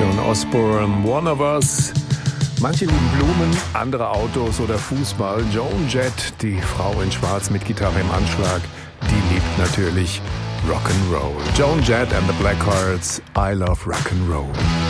Joan Osborne, One of Us. Manche lieben Blumen, andere Autos oder Fußball. Joan Jett, die Frau in Schwarz mit Gitarre im Anschlag, die liebt natürlich Rock'n'Roll. Joan Jett and the Blackhearts, I love Rock'n'Roll.